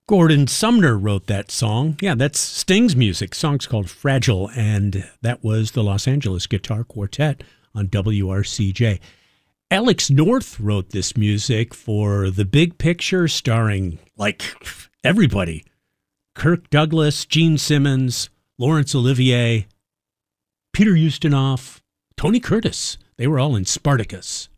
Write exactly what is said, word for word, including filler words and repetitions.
Gordon Sumner wrote that song. Yeah, that's Sting's music. The song's called Fragile, and that was the Los Angeles Guitar Quartet on W R C J. Alex North wrote this music for The Big Picture, starring, like, everybody. Kirk Douglas, Gene Simmons, Laurence Olivier, Peter Ustinov, Tony Curtis. They were all in Spartacus.